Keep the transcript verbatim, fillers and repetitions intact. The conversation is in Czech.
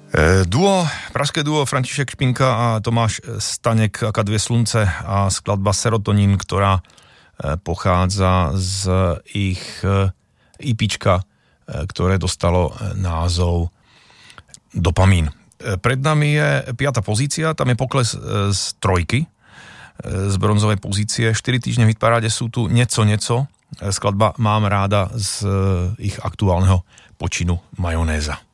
Duo, pražské duo František Špinka a Tomáš Staněk, Aka dvě slunce a skladba Serotonín, ktorá pochádza z ich EPčka, ktoré dostalo názov Dopamín. Pred nami je piata pozícia, tam je pokles z trojky, z bronzovej pozície. štyri týždne v hitparáde sú tu Nieco, nieco, skladba Mám ráda z ich aktuálneho počinu Majonéza.